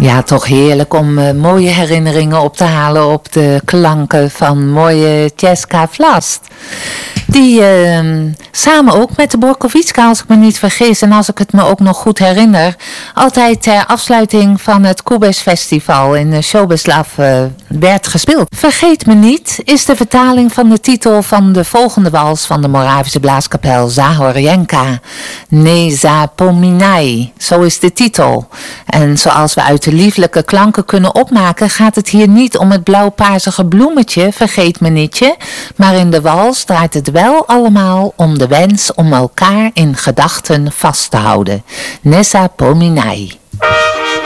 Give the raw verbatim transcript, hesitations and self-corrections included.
Ja, toch heerlijk om uh, mooie herinneringen op te halen op de klanken van mooie Czeska Vlast. Die uh, samen ook met de Borkovitska, als ik me niet vergis en als ik het me ook nog goed herinner, altijd ter afsluiting van het Koebes Festival in uh, Sobeslav uh, werd gespeeld. Vergeet me niet is de vertaling van de titel van de volgende wals van de Moravische blaaskapel Zahorjenka. Ne zapominai, zo is de titel. En zoals we uit de lieflijke klanken kunnen opmaken, gaat het hier niet om het blauw-paarsige bloemetje, vergeet me nietje, maar in de wals draait het wel allemaal om de wens om elkaar in gedachten vast te houden. Ne zapominai.